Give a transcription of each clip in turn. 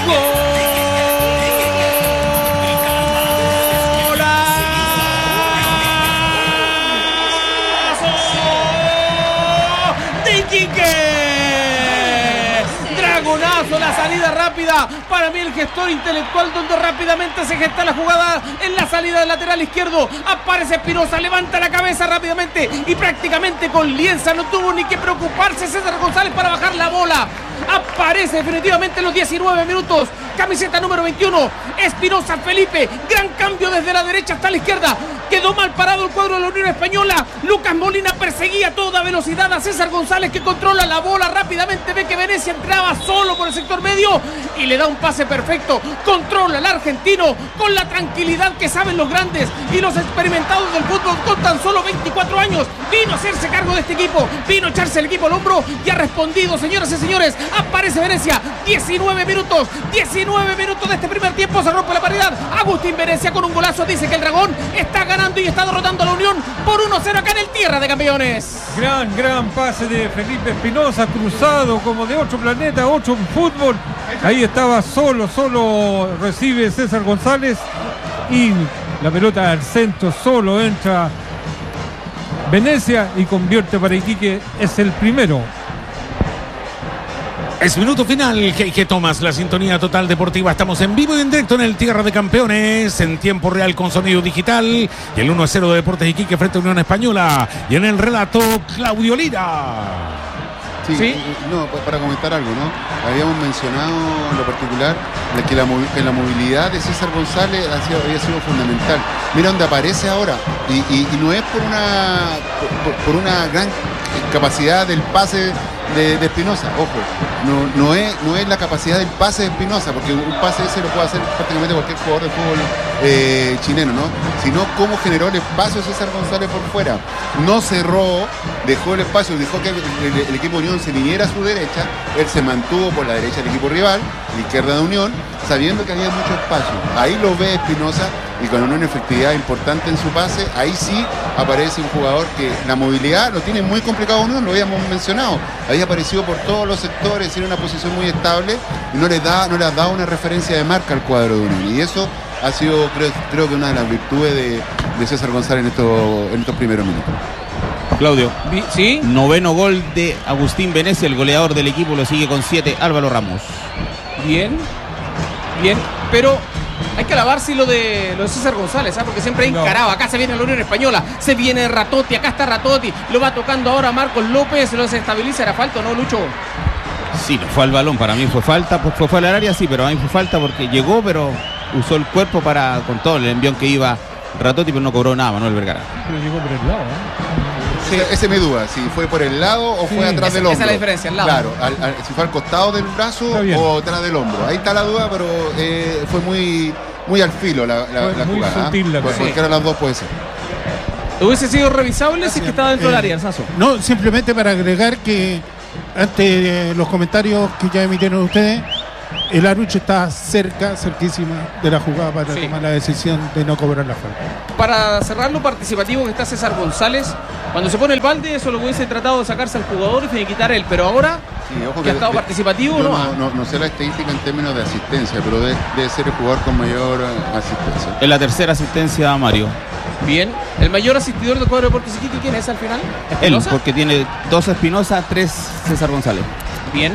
La salida rápida, para mí el gestor intelectual donde rápidamente se gesta la jugada en la salida del lateral izquierdo. Aparece Espinosa, levanta la cabeza rápidamente y prácticamente con lienza, no tuvo ni que preocuparse César González para bajar la bola. Aparece definitivamente en los 19 minutos, camiseta número 21, Espinosa Felipe, gran cambio desde la derecha hasta la izquierda. Quedó mal parado el cuadro de la Unión Española. Lucas Molina perseguía a toda velocidad a César González, que controla la bola rápidamente. Ve que Venecia entraba solo por el sector medio y le da un pase perfecto. Controla el argentino con la tranquilidad que saben los grandes y los experimentados del fútbol con tan solo 24 años. Vino a hacerse cargo de este equipo, vino a echarse el equipo al hombro y ha respondido, señoras y señores. Aparece Venecia, 19 minutos de este primer tiempo, se rompe la paridad. Agustín Venecia con un golazo dice que el Dragón está ganando y está derrotando a la Unión por 1-0 acá en el Tierra de Campeones. Gran pase de Felipe Espinosa, cruzado como de otro planeta, otro fútbol. Ahí estaba solo recibe César González y la pelota al centro, solo entra Venecia y convierte para Iquique, es el primero. Es minuto final, que tomas la sintonía total deportiva. Estamos en vivo y en directo en el Tierra de Campeones, en tiempo real con sonido digital. Y el 1-0 de Deportes Iquique frente a Unión Española. Y en el relato, Claudio Lira. Sí. No, para comentar algo, ¿no? Habíamos mencionado en lo particular que la movilidad de César González había sido fundamental. Mira dónde aparece ahora. Y no es por una gran capacidad del pase de Espinosa, ojo, no es la capacidad del pase de Espinosa, porque un pase ese lo puede hacer prácticamente cualquier jugador de fútbol chileno, ¿no? Sino cómo generó el espacio César González por fuera. No cerró, dejó el espacio, dejó que el equipo Unión se viniera a su derecha, él se mantuvo por la derecha del equipo rival, la izquierda de Unión, sabiendo que había mucho espacio. Ahí lo ve Espinosa y con una efectividad importante en su pase, ahí sí aparece un jugador que la movilidad lo tiene muy complicado Unión, lo habíamos mencionado. Había aparecido por todos los sectores, tiene una posición muy estable y no le ha dado una referencia de marca al cuadro de Unión. Y eso ha sido, creo que una de las virtudes de César González en estos primeros minutos. Claudio, ¿sí? Noveno gol de Agustín Venecia, el goleador del equipo, lo sigue con 7 Álvaro Ramos. Bien, pero hay que alabarse lo de César González, ¿sabes? Porque siempre ha encarado. Acá se viene la Unión Española, se viene Ratotti, acá está Ratotti, lo va tocando ahora Marcos López, lo desestabiliza. ¿Era falta o no, Lucho? Sí, no fue al balón, para mí fue falta, pues fue al área, sí, pero a mí fue falta porque llegó, pero usó el cuerpo con todo el envión que iba Ratotti, pero no cobró nada Manuel Vergara. Pero llegó por el lado, Sí. Ese me duda, si fue por el lado o fue atrás del hombro. Esa es la diferencia, el lado. Claro, si fue al costado del brazo o atrás del hombro. Ahí está la duda, pero fue muy al filo la muy jugada. Sutil la Cualquiera de las dos puede ser. ¿Hubiese sido revisable si es que estaba dentro del área, Sasso? No, simplemente para agregar que ante los comentarios que ya emitieron ustedes, el Arucho está cerquísima de la jugada para tomar la decisión de no cobrar la falta. Para cerrar lo participativo que está César González, cuando se pone el balde, eso lo hubiese tratado de sacarse al jugador y finiquitar él, pero ahora ojo que ha estado participativo, no sé la estadística en términos de asistencia, pero debe ser el jugador con mayor asistencia. Es la tercera asistencia a Mario. Bien, el mayor asistidor del cuadro de Deportes Iquique, ¿quién es al final? ¿Espinosa? Él, porque tiene 2 Espinosa, 3 César González. Bien.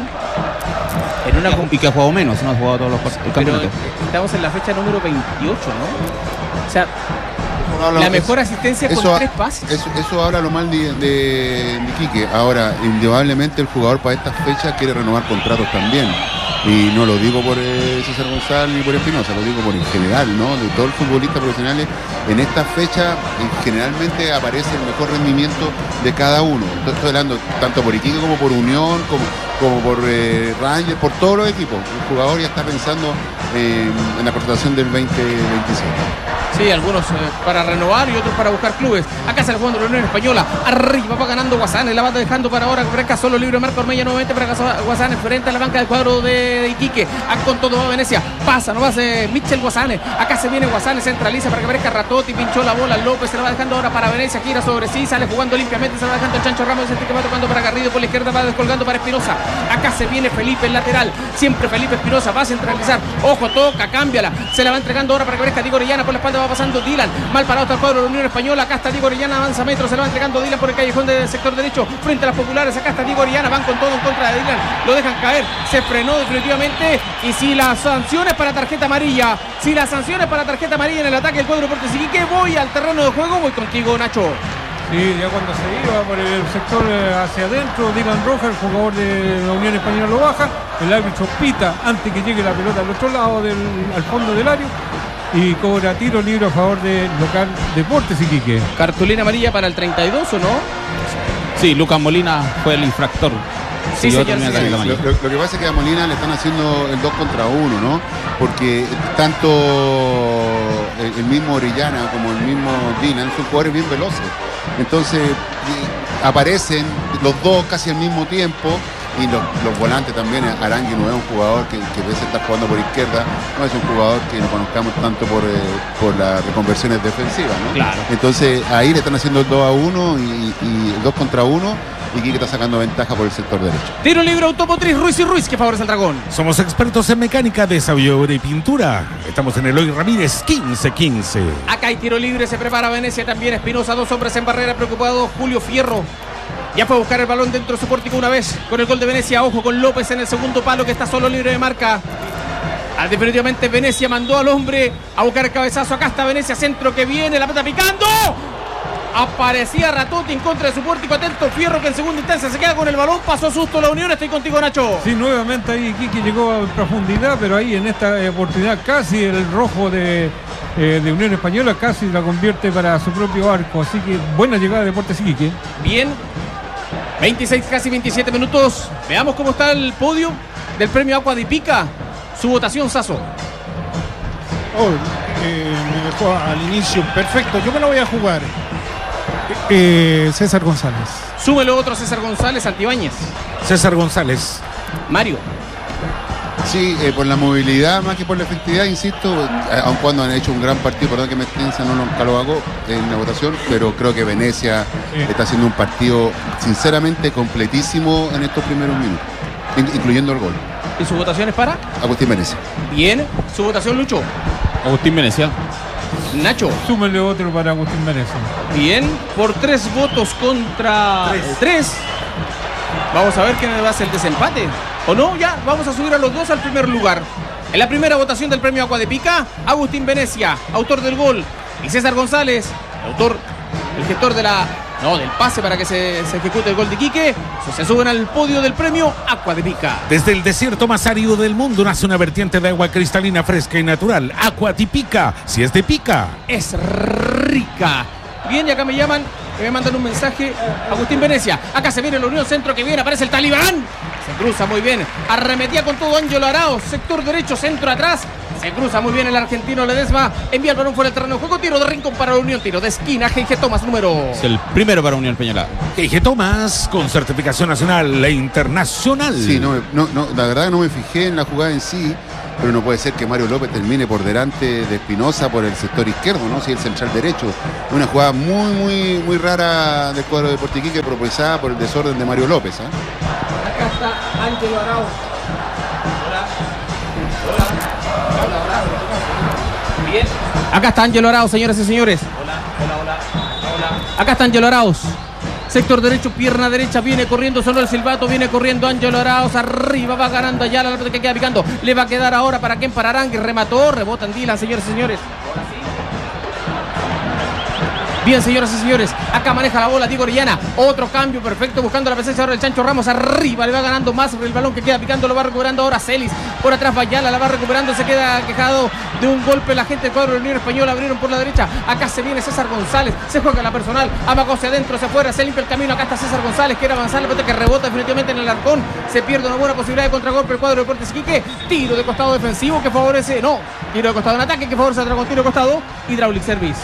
Y que ha jugado menos, no ha jugado todos los campeonatos. Estamos en la fecha número 28, ¿no? O sea, la mejor asistencia con 3 pases. Eso habla lo mal de Iquique. Ahora, indudablemente el jugador para esta fecha quiere renovar contratos también. Y no lo digo por César González ni por Espinosa, lo digo por en general, ¿no? De todos los futbolistas profesionales, en esta fecha generalmente aparece el mejor rendimiento de cada uno. Estoy hablando tanto por Iquique como por Unión, como por Rangers, por todos los equipos. El jugador ya está pensando en la contratación del 2027. Sí, algunos para renovar y otros para buscar clubes. Acá se la jugando la Unión Española. Arriba va ganando Guasanes. La va dejando para ahora. Fresca solo libre. Marco Ormeña nuevamente para Guasanes. Frente a la banca del cuadro de Iquique. Con todo va Venecia. Pasa, no va a ser Michel Guasanes. Acá se viene Guasanes. Centraliza para que aparezca Ratotti. Pinchó la bola. López se la va dejando ahora para Venecia. Gira sobre sí. Sale jugando limpiamente. Se la va dejando el Chancho Ramos. El que va tocando para Garrido por la izquierda. Va descolgando para Espinosa. Acá se viene Felipe, el lateral. Siempre Felipe Espinosa va a centralizar. Ojo, toca, cámbiala. Se la va entregando ahora para que aparezca Diego Orellana. Por la espalda va pasando Dylan. Mal parado está el cuadro de la Unión Española. Acá está Diego Orellana, avanza metros. Se la va entregando Dylan por el callejón del sector derecho. Frente a las populares. Acá está Diego Orellana. Van con todo en contra de Dylan. Lo dejan caer. Se frenó definitivamente. Y si las sanciones para tarjeta amarilla. Si las sanciones para tarjeta amarilla en el ataque del cuadro de Deportes Iquique, voy al terreno de juego. Voy contigo, Nacho. Sí, ya cuando se iba por el sector hacia adentro, Dylan Rojas, el jugador de la Unión Española, lo baja. El árbitro pita antes que llegue la pelota al otro lado, al fondo del área. Y cobra tiro libre a favor del local Deportes Iquique. Cartulina amarilla para el 32, ¿o no? Sí, Lucas Molina fue el infractor. Sí, señor. Lo que pasa es que a Molina le están haciendo el 2 contra 1, ¿no? Porque tanto el mismo Orellana como el mismo Dylan son jugadores bien veloces. Entonces aparecen los dos casi al mismo tiempo. Y los volantes también. Arangui no es un jugador que pese a estar jugando por izquierda, no es un jugador que no conozcamos tanto por las reconversiones defensivas, ¿no? Claro. Entonces ahí le están haciendo el 2-1 y el 2 contra 1. Y Quique está sacando ventaja por el sector derecho. Tiro libre automotriz Ruiz y Ruiz, que favorece al Dragón. Somos expertos en mecánica, desarrollo y pintura. Estamos en Eloy Ramírez 15-15. Acá hay tiro libre, se prepara Venecia también. Espinosa, 2 hombres en barrera, preocupado Julio Fierro. Ya fue a buscar el balón dentro de su pórtico una vez con el gol de Venecia. Ojo con López en el segundo palo, que está solo libre de marca. Definitivamente Venecia mandó al hombre a buscar el cabezazo. Acá está Venecia, centro que viene, la pelota picando. Aparecía Ratotti en contra de su pórtico. Atento Fierro, que en segunda instancia se queda con el balón. Pasó susto la Unión. Estoy contigo, Nacho. Sí, nuevamente ahí Quique llegó a profundidad, pero ahí en esta oportunidad casi el rojo de Unión Española casi la convierte para su propio arco. Así que buena llegada de Deportes Iquique. Bien. 26, casi 27 minutos. Veamos cómo está el podio del premio Agua de Pica. Su votación, Sasso. Me dejó al inicio perfecto. Yo me lo voy a jugar. César González. Súmelo otro César González, Santibáñez. César González. Mario. Sí, por la movilidad más que por la efectividad, insisto, aun cuando han hecho un gran partido, perdón que me extensa, nunca lo hago en la votación, pero creo que Venecia está haciendo un partido sinceramente completísimo en estos primeros minutos, incluyendo el gol. ¿Y su votación es para? Agustín Venecia. Bien. ¿Su votación, Lucho? Agustín Venecia. Nacho. Súmele otro para Agustín Venecia. Bien. Por 3 votos contra 3. Vamos a ver quién va a ser el desempate. ¿O no? Ya vamos a subir a los dos al primer lugar. En la primera votación del premio Agua de Pica, Agustín Venecia, autor del gol, y César González, el gestor del pase para que se ejecute el gol de Quique. Se suben al podio del premio Agua de Pica. Desde el desierto más árido del mundo nace una vertiente de agua cristalina, fresca y natural. Agua Tipica. Si es de pica, es rica. Bien, y acá me llaman, me mandan un mensaje. Agustín Venecia, acá se viene la Unión, centro que viene, aparece el Talibán. Se cruza muy bien, arremetía con todo Ángelo Arauz, sector derecho, centro atrás. Se cruza muy bien el argentino Ledesma, envía el balón fuera del terreno de juego, tiro de rincón para la Unión, tiro de esquina, G.G. Thomas número. Es el primero para Unión Peñalá. G.G. Thomas con certificación nacional e internacional. Sí, la verdad que no me fijé en la jugada en sí, pero no puede ser que Mario López termine por delante de Espinosa por el sector izquierdo, ¿no? Si el central derecho. Una jugada muy rara del cuadro de Deportes Iquique, propulsada por el desorden de Mario López, ¿eh? Acá está Ángelo Arauz. Hola. Bien. Acá está Ángelo Arauz, señoras y señores. Hola. Acá está Ángelo Arauz. Sector derecho, pierna derecha, viene corriendo, sonó el silbato, viene corriendo Ángelo Arauz, arriba, va ganando allá, la pelota que queda picando, le va a quedar ahora para quién, para Arangui, remató, rebota en Dylan, señores y señores. Bien, señoras y señores, acá maneja la bola Diego Orellana, otro cambio perfecto, buscando la presencia ahora del Chancho Ramos, arriba, le va ganando más el balón que queda picando, lo va recuperando ahora Celis, por atrás Bayala, la va recuperando, se queda quejado de un golpe la gente del cuadro de la Unión Española, abrieron por la derecha, acá se viene César González, se juega la personal, amagó hacia adentro, se afuera, se limpia el camino, acá está César González, quiere avanzar, la pelota que rebota definitivamente en el arcón, se pierde una buena posibilidad de contragolpe el cuadro de Deportes Iquique, tiro de costado defensivo que favorece, tiro de costado en ataque que favorece a Dragón, tiro de costado, Hydraulic Service.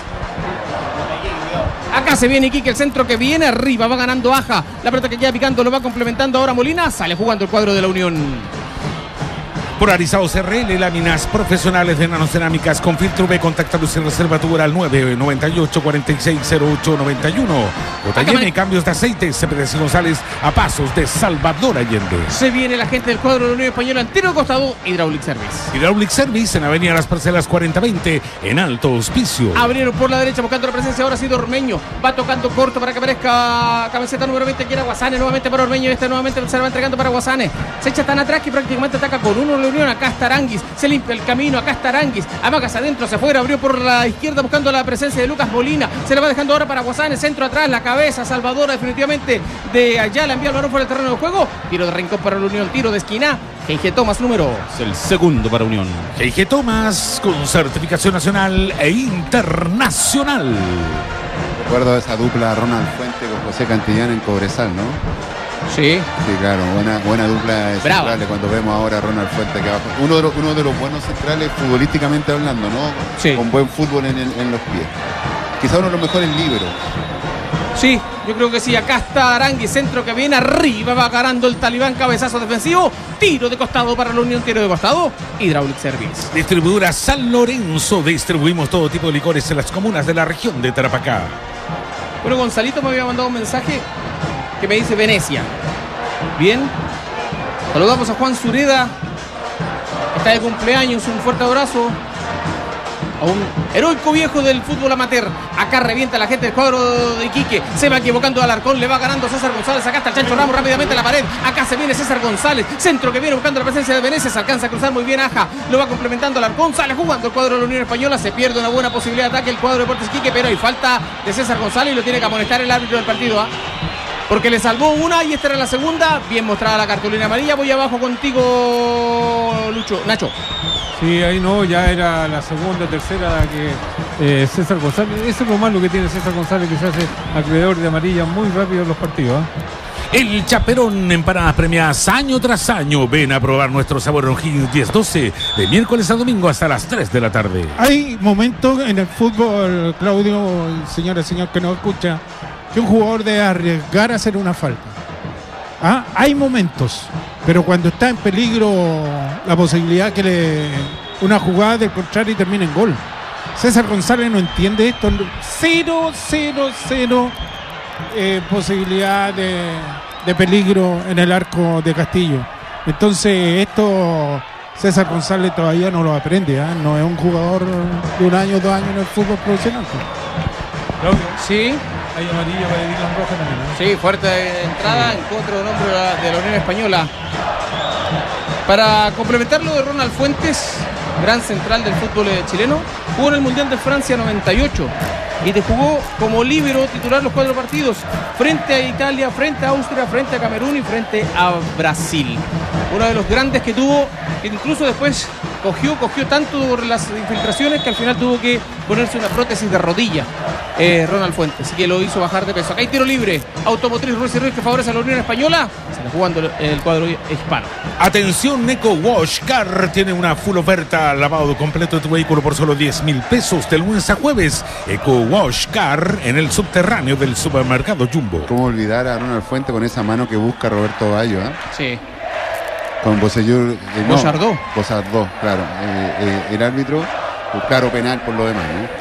Acá se viene Iquique, el centro que viene arriba, va ganando Aja, la pelota que queda picando lo va complementando ahora Molina, sale jugando el cuadro de la Unión. Polarizados RL, láminas profesionales de nanocerámicas con filtro B. Contáctalos y reserva tu hora al 998-460891. JM, cambios de aceite, CPDC González, a pasos de Salvador Allende. Se viene la gente del cuadro de la Unión Española, entero de costado, Hydraulic Service. Hydraulic Service en Avenida Las Parcelas 4020, en Alto Hospicio. Abrieron por la derecha buscando la presencia, ahora ha sido Ormeño, va tocando corto para que aparezca camiseta número 20, que era Guasane, nuevamente para Ormeño, nuevamente se la va entregando para Guasane, se echa tan atrás que prácticamente ataca con uno la Unión. Acá está Aranguis, se limpia el camino, acá está Aranguis, amagas adentro, se fuera, abrió por la izquierda buscando la presencia de Lucas Molina, se la va dejando ahora para Guasane, centro atrás, la cabeza salvadora definitivamente de Ayala, envía el balón por el terreno de juego, tiro de rincón para la Unión, tiro de esquina, G.G. Thomas número. Es el segundo para Unión. G.G. Thomas con certificación nacional e internacional. Recuerdo esa dupla Ronald Fuente con José Cantillán en Cobresal, ¿no? Sí. Sí, claro, buena dupla centrales cuando vemos ahora a Ronald Fuente aquí abajo. Uno de los buenos centrales futbolísticamente hablando, ¿no? Sí. Con buen fútbol en los pies. Quizá uno de los mejores líberos. Sí, yo creo que sí. Acá está Aranguis, centro que viene arriba, va ganando el Talibán, cabezazo defensivo, tiro de costado para la Unión, tiro de costado, Hydraulic Service. Distribuidora San Lorenzo, distribuimos todo tipo de licores en las comunas de la región de Tarapacá. Bueno, Gonzalito me había mandado un mensaje que me dice Venecia. Bien, saludamos a Juan Zureda, está de cumpleaños, un fuerte abrazo a un heroico viejo del fútbol amateur. Acá revienta la gente del cuadro de Iquique, se va equivocando Alarcón, le va ganando César González, acá está el Chancho Ramos rápidamente a la pared, acá se viene César González, centro que viene buscando la presencia de Venecia, se alcanza a cruzar muy bien Aja, lo va complementando Alarcón, sale jugando el cuadro de la Unión Española, se pierde una buena posibilidad de ataque el cuadro de Deportes Iquique, pero hay falta de César González y lo tiene que amonestar el árbitro del partido, porque le salvó una y esta era la segunda. Bien mostrada la cartulina amarilla. Voy abajo contigo, Nacho. Sí, ahí no, ya era la segunda, tercera que César González. Eso es lo malo que tiene César González, que se hace acreedor de amarilla muy rápido en los partidos. El Chaperón, empanadas premiadas año tras año. Ven a probar nuestro sabor O'Higgins 10-12 de miércoles a domingo hasta las 3 de la tarde. Hay momentos en el fútbol, Claudio, señora, señor que nos escucha, que un jugador debe arriesgar a hacer una falta. Hay momentos, pero cuando está en peligro la posibilidad que una jugada del contrario y termine en gol. César González no entiende esto. 0 posibilidad de peligro en el arco de Castillo. Entonces esto César González todavía no lo aprende. No es un jugador de 1 año, 2 años en el fútbol profesional. Claudio, Sí. hay amarilla para Dylan Roja también, ¿no? Sí, fuerte entrada en contra del hombre de la Unión Española. Para complementar lo de Ronald Fuentes, gran central del fútbol chileno, jugó en el Mundial de Francia 98 y te jugó como líbero titular los 4 partidos, frente a Italia, frente a Austria, frente a Camerún y frente a Brasil. Uno de los grandes que tuvo, que incluso después cogió tanto las infiltraciones que al final tuvo que ponerse una prótesis de rodilla, Ronald Fuentes, así que lo hizo bajar de peso. Acá hay tiro libre, Automotriz Ruiz y Ruiz que favorece a la Unión Española, se está jugando el cuadro hispano. Atención, Eco Wash Car tiene una full oferta, lavado completo de tu vehículo por solo 10.000 pesos de lunes a jueves. Eco Wash Car en el subterráneo del supermercado Jumbo. ¿Cómo olvidar a Ronald Fuente con esa mano que busca Roberto Bayo? Sí. Con Bocellur. Bozardó, claro. El árbitro, claro, penal por lo demás, ¿no?